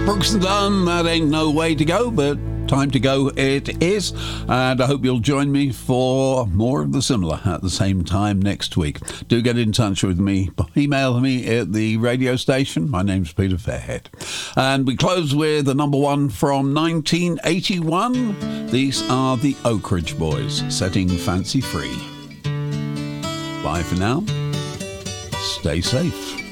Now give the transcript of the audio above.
Brooks and Dunn, that ain't no way to go, but time to go it is. And I hope you'll join me for more of the similar at the same time next week. Do get in touch with me. Email me at the radio station. My name's Peter Fairhead. And we close with the number one from 1981. These are the Oak Ridge Boys, Setting Fancy Free. Bye for now. Stay safe.